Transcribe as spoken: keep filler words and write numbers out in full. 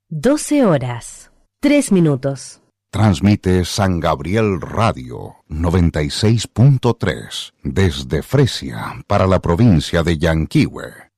doce horas, tres minutos. Transmite San Gabriel Radio noventa y seis punto tres desde Fresia para la provincia de Yanquihue.